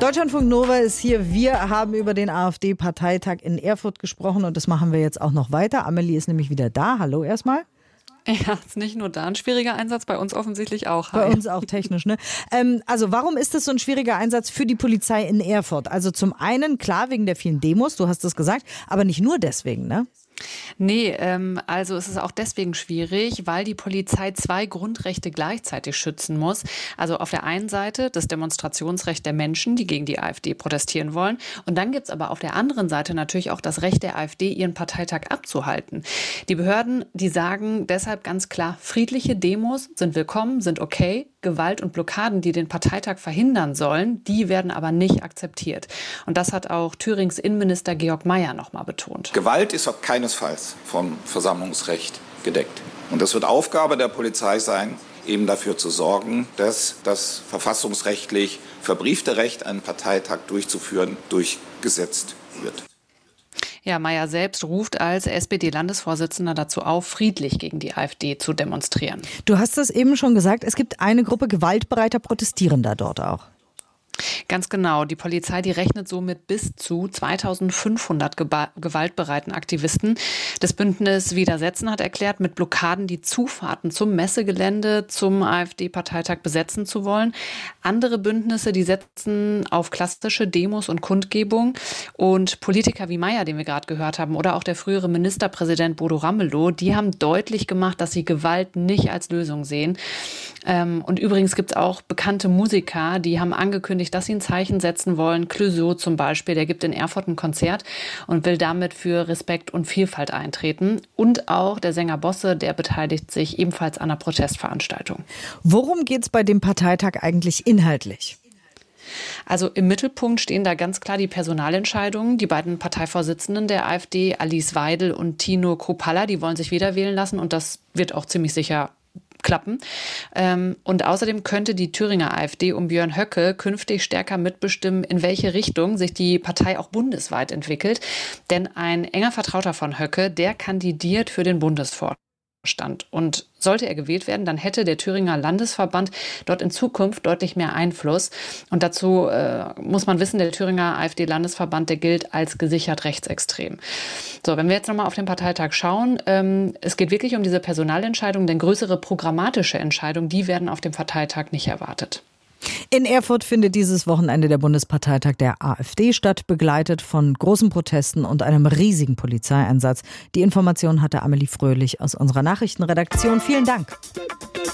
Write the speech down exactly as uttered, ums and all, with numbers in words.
Deutschlandfunk Nova ist hier. Wir haben über den AfD-Parteitag in Erfurt gesprochen und das machen wir jetzt auch noch weiter. Amelie ist nämlich wieder da. Hallo erstmal. Ja, ist nicht nur da ein schwieriger Einsatz, bei uns offensichtlich auch. Hi. Bei uns auch technisch, ne? Ähm, also warum ist das so ein schwieriger Einsatz für die Polizei in Erfurt? Also zum einen, klar, wegen der vielen Demos, du hast es gesagt, aber nicht nur deswegen, ne? Nee, ähm, also es ist auch deswegen schwierig, weil die Polizei zwei Grundrechte gleichzeitig schützen muss. Also auf der einen Seite das Demonstrationsrecht der Menschen, die gegen die AfD protestieren wollen. Und dann gibt's aber auf der anderen Seite natürlich auch das Recht der AfD, ihren Parteitag abzuhalten. Die Behörden, die sagen deshalb ganz klar, friedliche Demos sind willkommen, sind okay. Gewalt und Blockaden, die den Parteitag verhindern sollen, die werden aber nicht akzeptiert. Und das hat auch Thürings Innenminister Georg Mayer nochmal betont. Gewalt ist auch keinesfalls vom Versammlungsrecht gedeckt. Und es wird Aufgabe der Polizei sein, eben dafür zu sorgen, dass das verfassungsrechtlich verbriefte Recht, einen Parteitag durchzuführen, durchgesetzt wird. Ja, Mayer selbst ruft als S P D-Landesvorsitzender dazu auf, friedlich gegen die AfD zu demonstrieren. Du hast es eben schon gesagt, es gibt eine Gruppe gewaltbereiter Protestierender dort auch. Ganz genau. Die Polizei, die rechnet so mit bis zu zweitausendfünfhundert geba- gewaltbereiten Aktivisten. Das Bündnis Widersetzen hat erklärt, mit Blockaden die Zufahrten zum Messegelände, zum AfD-Parteitag besetzen zu wollen. Andere Bündnisse, die setzen auf klassische Demos und Kundgebung. Und Politiker wie Mayer, den wir gerade gehört haben, oder auch der frühere Ministerpräsident Bodo Ramelow, die haben deutlich gemacht, dass sie Gewalt nicht als Lösung sehen. Und übrigens gibt es auch bekannte Musiker, die haben angekündigt, dass sie ein Zeichen setzen wollen. Clouseau zum Beispiel, der gibt in Erfurt ein Konzert und will damit für Respekt und Vielfalt eintreten. Und auch der Sänger Bosse, der beteiligt sich ebenfalls an einer Protestveranstaltung. Worum geht es bei dem Parteitag eigentlich inhaltlich? Also im Mittelpunkt stehen da ganz klar die Personalentscheidungen. Die beiden Parteivorsitzenden der AfD, Alice Weidel und Tino Kruppalla, die wollen sich wieder wählen lassen und das wird auch ziemlich sicher klappen. Und außerdem könnte die Thüringer AfD um Björn Höcke künftig stärker mitbestimmen, in welche Richtung sich die Partei auch bundesweit entwickelt. Denn ein enger Vertrauter von Höcke, der kandidiert für den Bundesvorstand. Und sollte er gewählt werden, dann hätte der Thüringer Landesverband dort in Zukunft deutlich mehr Einfluss. Und dazu äh, muss man wissen, der Thüringer AfD-Landesverband, der gilt als gesichert rechtsextrem. So, wenn wir jetzt nochmal auf den Parteitag schauen, ähm, es geht wirklich um diese Personalentscheidung, denn größere programmatische Entscheidungen, die werden auf dem Parteitag nicht erwartet. In Erfurt findet dieses Wochenende der Bundesparteitag der AfD statt, begleitet von großen Protesten und einem riesigen Polizeieinsatz. Die Information hatte Amelie Fröhlich aus unserer Nachrichtenredaktion. Vielen Dank.